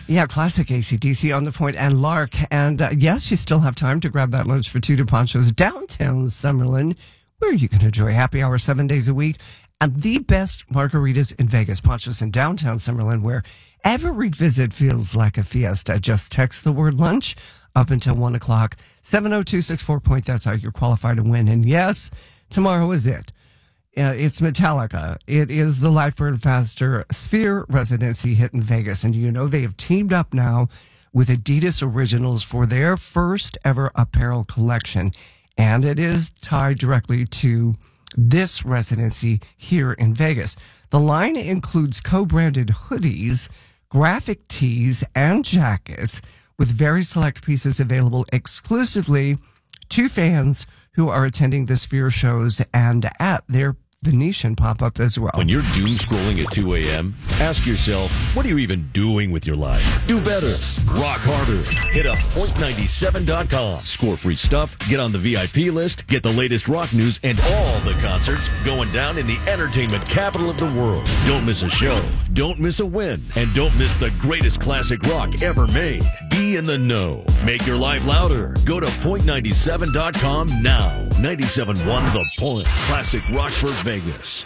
Yeah, classic AC/DC on the point and Lark. And yes, you still have time to grab that lunch for two DePonchos downtown Summerlin, where you can enjoy happy hour 7 days a week and the best margaritas in Vegas. Ponchos in downtown Summerlin, where every visit feels like a fiesta. Just text the word lunch up until 1 o'clock. 70264 That's how you're qualified to win. And yes, tomorrow is it. It's Metallica. It is the Life Burn Faster Sphere residency hit in Vegas. And you know they have teamed up now with Adidas Originals for their first ever apparel collection. And it is tied directly to this residency here in Vegas. The line includes co-branded hoodies, graphic tees, and jackets with very select pieces available exclusively to fans who are attending the Sphere shows and at their Venetian pop-up as well. When you're doom scrolling at 2 a.m., ask yourself, what are you even doing with your life? Do better. Rock harder. Hit up point97.com. Score free stuff, get on the VIP list, get the latest rock news and all the concerts going down in the entertainment capital of the world. Don't miss a show. Don't miss a win. And don't miss the greatest classic rock ever made. Be in the know. Make your life louder. Go to point97.com now. 97.1 The Point. Classic rock for Vegas.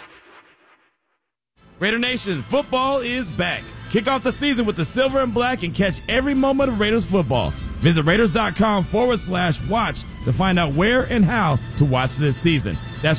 Raider Nation, football is back. Kick off the season with the silver and black and catch every moment of Raiders football. Visit Raiders.com/watch to find out where and how to watch this season. That's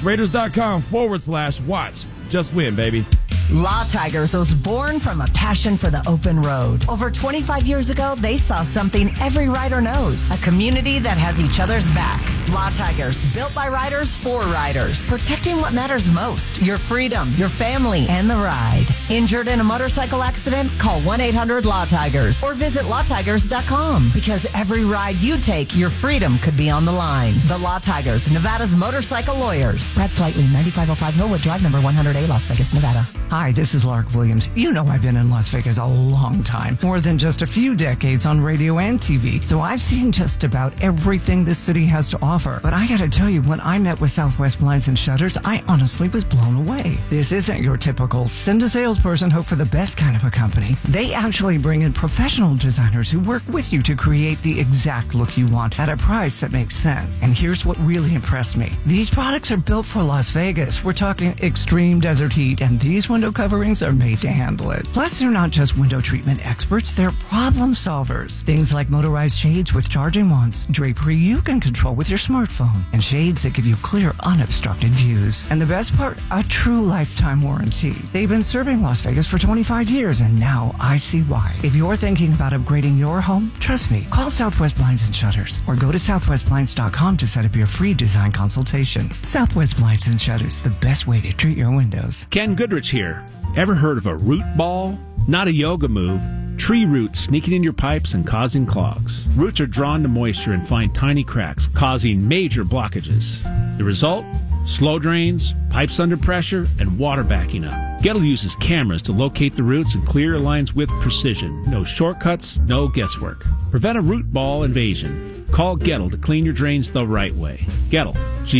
Raiders.com/watch. Just win, baby. La Tigers was born from a passion for the open road. Over 25 years ago, they saw something every rider knows. A community that has each other's back. La Tigers, built by riders for riders. Protecting what matters most. Your freedom, your family, and the ride. Injured in a motorcycle accident? Call 1-800-LAW-TIGERS or visit lawtigers.com. Because every ride you take, your freedom could be on the line. The La Tigers, Nevada's motorcycle lawyers. Brad Slightly, 9505 Hillwood Drive, number 100A, Las Vegas, Nevada. Hi, this is Lark Williams. You know I've been in Las Vegas a long time, more than just a few decades on radio and TV. So I've seen just about everything this city has to offer. But I gotta tell you, when I met with Southwest Blinds and Shutters, I honestly was blown away. This isn't your typical send a salesperson, hope for the best kind of a company. They actually bring in professional designers who work with you to create the exact look you want at a price that makes sense. And here's what really impressed me. These products are built for Las Vegas. We're talking extreme desert heat, and these window coverings are made to handle it. Plus, they're not just window treatment experts, they're problem solvers. Things like motorized shades with charging wands, drapery you can control with your smartphone, and shades that give you clear, unobstructed views. And the best part, a true lifetime warranty. They've been serving Las Vegas for 25 years, and now I see why. If you're thinking about upgrading your home, trust me, call Southwest Blinds and Shutters or go to southwestblinds.com to set up your free design consultation. Southwest Blinds and Shutters, the best way to treat your windows. Ken Goodrich here. Ever heard of a root ball? Not a yoga move. Tree roots sneaking in your pipes and causing clogs. Roots are drawn to moisture and find tiny cracks, causing major blockages. The result? Slow drains, pipes under pressure, and water backing up. Gettle uses cameras to locate the roots and clear lines with precision. No shortcuts, no guesswork. Prevent a root ball invasion. Call Gettle to clean your drains the right way. Gettle,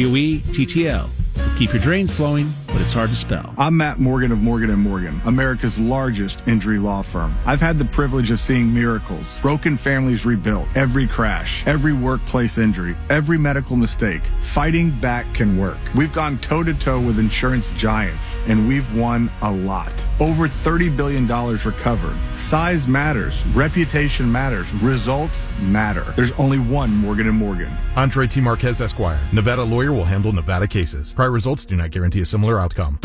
Goettl. Keep your drains flowing, but it's hard to spell. I'm Matt Morgan of Morgan & Morgan, America's largest injury law firm. I've had the privilege of seeing miracles, broken families rebuilt, every crash, every workplace injury, every medical mistake. Fighting back can work. We've gone toe-to-toe with insurance giants, and we've won a lot. Over $30 billion recovered. Size matters. Reputation matters. Results matter. There's only one Morgan & Morgan. Andre T. Marquez, Esquire. Nevada lawyer will handle Nevada cases. Prior results do not guarantee a similar outcome.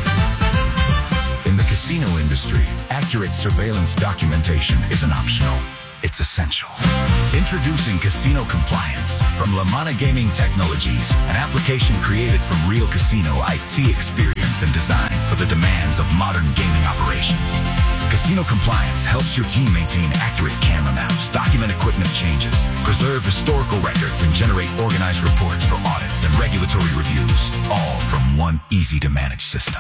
In the casino industry, accurate surveillance documentation isn't optional. It's essential. Introducing Casino Compliance from LaManna Gaming Technologies, an application created from real casino IT experience and design for the demands of modern gaming operations. Casino Compliance helps your team maintain accurate camera maps, document equipment changes, preserve historical records, and generate organized reports for audits and regulatory reviews, all from one easy-to-manage system.